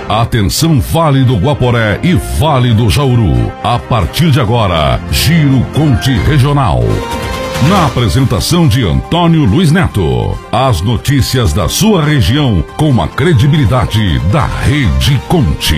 Atenção, Vale do Guaporé e Vale do Jauru. A partir de agora, Giro Conte Regional. Na apresentação de Antônio Luiz Neto, as notícias da sua região com a credibilidade da Rede Conte.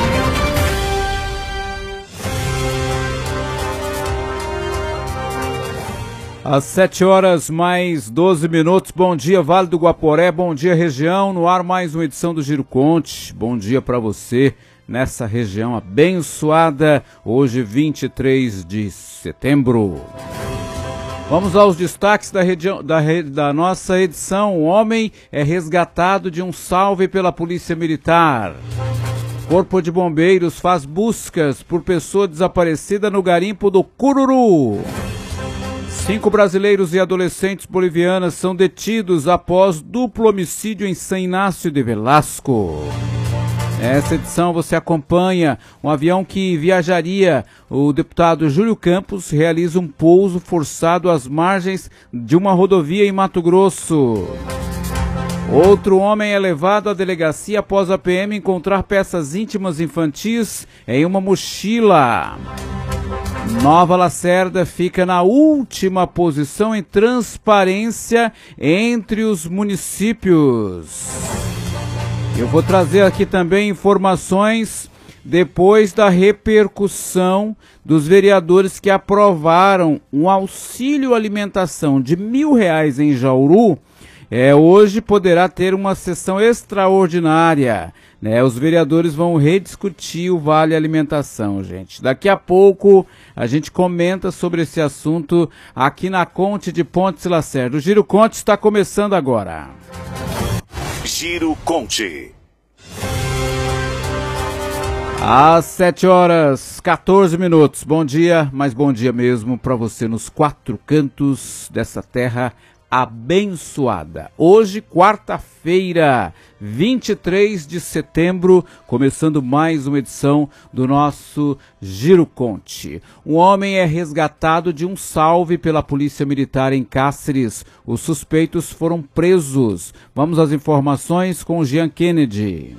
Às 7h mais 12. Bom dia, Vale do Guaporé, bom dia, região. No ar, mais uma edição do Giro Conte. Bom dia para você nessa região abençoada, hoje 23 de setembro. Vamos aos destaques da nossa edição. O homem é resgatado de um salve pela Polícia Militar. Corpo de Bombeiros faz buscas por pessoa desaparecida no garimpo do Cururu. 5 brasileiros e adolescentes bolivianas são detidos após duplo homicídio em São Inácio de Velasco. Nessa edição você acompanha um avião que viajaria. O deputado Júlio Campos realiza um pouso forçado às margens de uma rodovia em Mato Grosso. Outro homem é levado à delegacia após a PM encontrar peças íntimas infantis em uma mochila. Nova Lacerda fica na última posição em transparência entre os municípios. Eu vou trazer aqui também informações depois da repercussão dos vereadores que aprovaram um auxílio alimentação de R$1.000 em Jauru. Hoje poderá ter uma sessão extraordinária, né? Os vereadores vão rediscutir o Vale Alimentação, gente. Daqui a pouco a gente comenta sobre esse assunto aqui na Conte de Pontes e Lacerda. O Giro Conte está começando agora. Giro Conte. Às 7h14. Bom dia, mas bom dia mesmo para você nos 4 cantos dessa terra abençoada. Hoje, quarta-feira, 23 de setembro, começando mais uma edição do nosso Giro Conte. Um homem é resgatado de um salve pela Polícia Militar em Cáceres. Os suspeitos foram presos. Vamos às informações com o Jean Kennedy.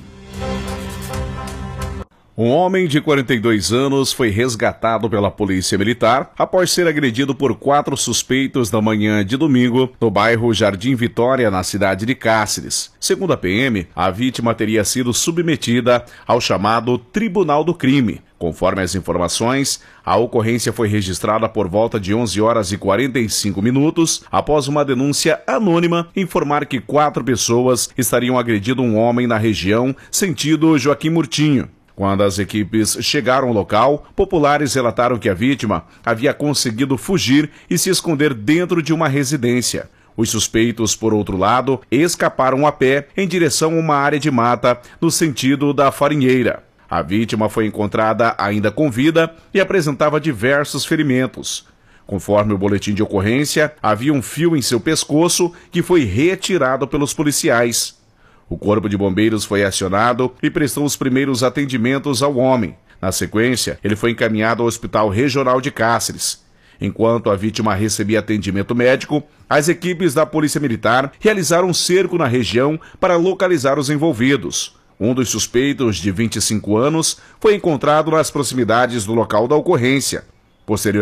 Um homem de 42 anos foi resgatado pela Polícia Militar após ser agredido por 4 suspeitos na manhã de domingo no bairro Jardim Vitória, na cidade de Cáceres. Segundo a PM, a vítima teria sido submetida ao chamado Tribunal do Crime. Conforme as informações, a ocorrência foi registrada por volta de 11h45 após uma denúncia anônima informar que 4 pessoas estariam agredindo um homem na região, sentido Joaquim Murtinho. Quando as equipes chegaram ao local, populares relataram que a vítima havia conseguido fugir e se esconder dentro de uma residência. Os suspeitos, por outro lado, escaparam a pé em direção a uma área de mata no sentido da Farinheira. A vítima foi encontrada ainda com vida e apresentava diversos ferimentos. Conforme o boletim de ocorrência, havia um fio em seu pescoço que foi retirado pelos policiais. O Corpo de Bombeiros foi acionado e prestou os primeiros atendimentos ao homem. Na sequência, ele foi encaminhado ao Hospital Regional de Cáceres. Enquanto a vítima recebia atendimento médico, as equipes da Polícia Militar realizaram um cerco na região para localizar os envolvidos. Um dos suspeitos, de 25 anos, foi encontrado nas proximidades do local da ocorrência. Posteriormente,